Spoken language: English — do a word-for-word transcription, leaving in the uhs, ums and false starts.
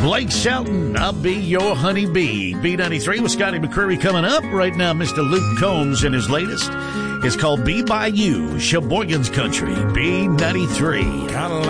Blake Shelton, I'll Be Your Honeybee. B ninety-three with Scotty McCreery coming up. Right now, Mister Luke Combs in his latest. It's called Be By You, Sheboygan's Country, B ninety-three.